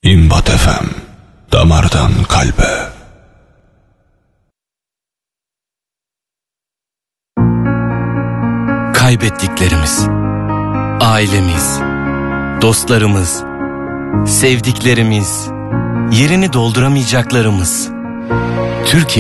İmbat FM, damardan kalbe. Kaybettiklerimiz, ailemiz, dostlarımız, sevdiklerimiz, yerini dolduramayacaklarımız. Türkiye